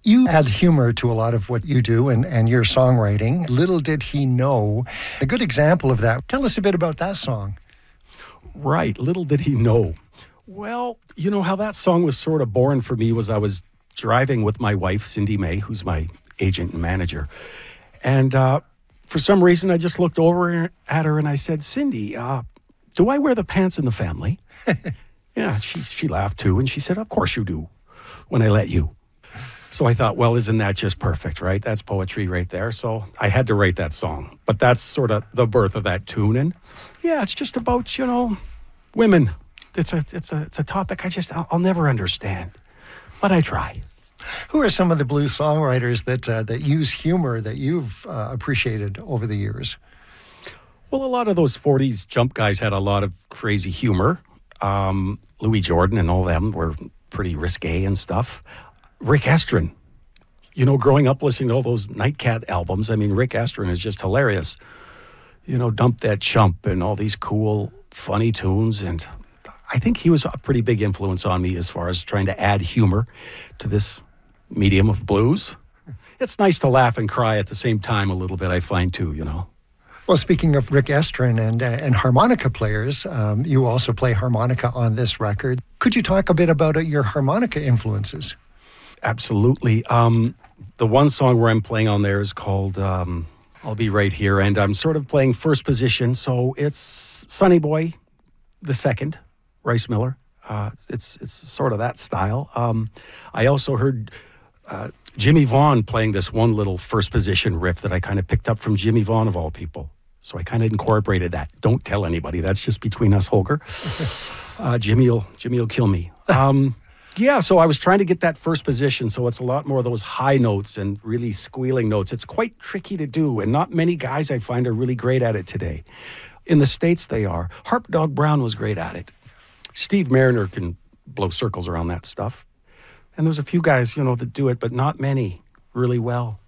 You add humor to a lot of what you do and your songwriting. Little Did He Know, a good example of that. Tell us a bit about that song. Right, Little Did He Know. Well, you know how that song was sort of born for me was I was driving with my wife, Cindy May, who's my agent and manager. And for some reason, I just looked over at her and I said, Cindy, do I wear the pants in the family? Yeah, she laughed too. And she said, of course you do, when I let you. So I thought, well, isn't that just perfect, right? That's poetry right there. So I had to write that song. But that's sort of the birth of that tune. And yeah, it's just about, women. It's a topic I'll never understand. But I try. Who are some of the blues songwriters that use humor that you've appreciated over the years? Well, a lot of those 40s jump guys had a lot of crazy humor. Louis Jordan and all them were pretty risque and stuff. Rick Estrin, growing up listening to all those Nightcat albums, I mean, Rick Estrin is just hilarious. Dump That Chump and all these cool, funny tunes. And I think he was a pretty big influence on me as far as trying to add humor to this medium of blues. It's nice to laugh and cry at the same time a little bit, I find too, Well, speaking of Rick Estrin and harmonica players, you also play harmonica on this record. Could you talk a bit about your harmonica influences? Absolutely. The one song where I'm playing on there is called I'll Be Right Here, and I'm sort of playing first position, so it's Sonny Boy the second, Rice Miller. It's sort of that style. I also heard Jimmy Vaughn playing this one little first position riff that I kind of picked up from Jimmy Vaughn of all people. So I kind of incorporated that. Don't tell anybody. That's just between us, Holger. Jimmy will kill me. Yeah, so I was trying to get that first position, so it's a lot more of those high notes and really squealing notes. It's quite tricky to do, and not many guys I find are really great at it today. In the States, they are. Harp Dog Brown was great at it. Steve Mariner can blow circles around that stuff. And there's a few guys, that do it, but not many really well.